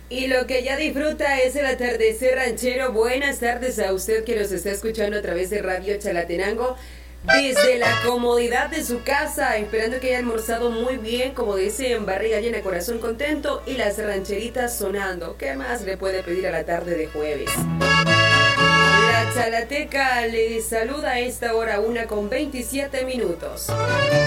Y lo que ya disfruta es el atardecer ranchero. Buenas tardes a usted que nos está escuchando a través de Radio Chalatenango. Desde la comodidad de su casa, esperando que haya almorzado muy bien, como dicen, barriga llena, corazón contento y las rancheritas sonando. ¿Qué más le puede pedir a la tarde de jueves? La Chalateca le saluda a esta hora 1:27.